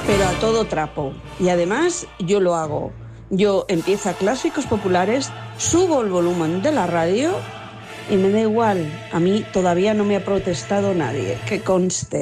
pero a todo trapo. Y además yo lo hago. Yo empiezo a Clásicos Populares, subo el volumen de la radio y me da igual. A mí todavía no me ha protestado nadie, que conste.